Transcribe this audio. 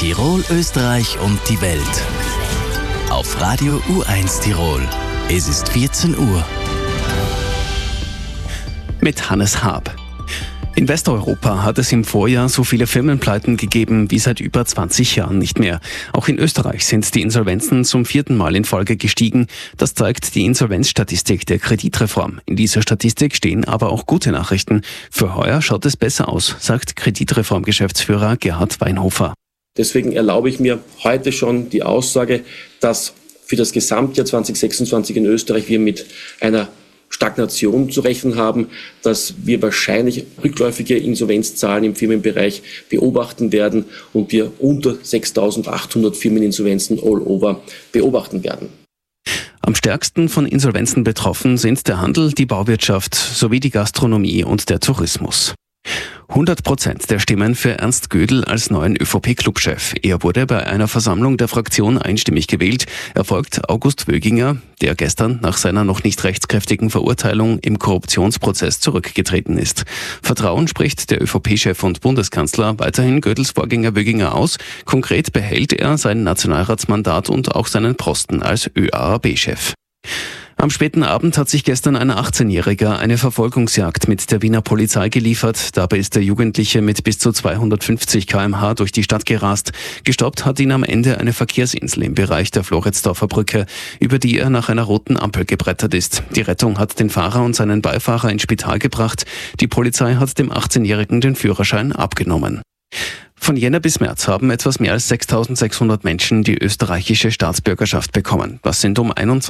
Tirol, Österreich und die Welt. Auf Radio U1 Tirol. Es ist 14 Uhr. Mit Hannes Haab. In Westeuropa hat es im Vorjahr so viele Firmenpleiten gegeben wie seit über 20 Jahren nicht mehr. Auch in Österreich sind die Insolvenzen zum 4. Mal in Folge gestiegen. Das zeigt die Insolvenzstatistik der Kreditreform. In dieser Statistik stehen aber auch gute Nachrichten. Für heuer schaut es besser aus, sagt Kreditreform-Geschäftsführer Gerhard Weinhofer. Deswegen erlaube ich mir heute schon die Aussage, dass für das Gesamtjahr 2026 in Österreich wir mit einer Stagnation zu rechnen haben, dass wir wahrscheinlich rückläufige Insolvenzzahlen im Firmenbereich beobachten werden und wir unter 6.800 Firmeninsolvenzen all over beobachten werden. Am stärksten von Insolvenzen betroffen sind der Handel, die Bauwirtschaft sowie die Gastronomie und der Tourismus. 100% der Stimmen für Ernst Gödel als neuen ÖVP-Clubchef. Er wurde bei einer Versammlung der Fraktion einstimmig gewählt. Er folgt August Wöginger, der gestern nach seiner noch nicht rechtskräftigen Verurteilung im Korruptionsprozess zurückgetreten ist. Vertrauen spricht der ÖVP-Chef und Bundeskanzler weiterhin Gödels Vorgänger Wöginger aus. Konkret behält er sein Nationalratsmandat und auch seinen Posten als ÖAAB-Chef. Am späten Abend hat sich gestern ein 18-Jähriger eine Verfolgungsjagd mit der Wiener Polizei geliefert. Dabei ist der Jugendliche mit bis zu 250 km/h durch die Stadt gerast. Gestoppt hat ihn am Ende eine Verkehrsinsel im Bereich der Floridsdorfer Brücke, über die er nach einer roten Ampel gebrettert ist. Die Rettung hat den Fahrer und seinen Beifahrer ins Spital gebracht. Die Polizei hat dem 18-Jährigen den Führerschein abgenommen. Von Jänner bis März haben etwas mehr als 6.600 Menschen die österreichische Staatsbürgerschaft bekommen. Das sind um 21